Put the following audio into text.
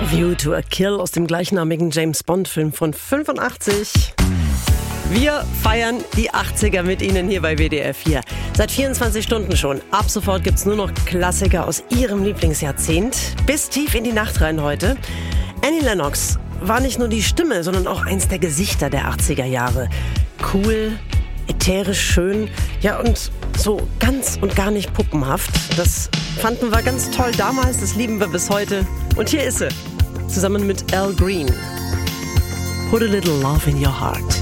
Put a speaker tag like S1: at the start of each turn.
S1: View to a Kill aus dem gleichnamigen James-Bond-Film von 85. Wir feiern die 80er mit Ihnen hier bei WDR 4. Seit 24 Stunden schon. Ab sofort gibt's nur noch Klassiker aus Ihrem Lieblingsjahrzehnt. Bis tief in die Nacht rein heute. Annie Lennox war nicht nur die Stimme, sondern auch eins der Gesichter der 80er Jahre. Cool, ätherisch schön, ja und so ganz und gar nicht puppenhaft. Das fanden wir ganz toll damals, das lieben wir bis heute. Und hier ist sie, zusammen mit Al Green. Put a little love in your heart.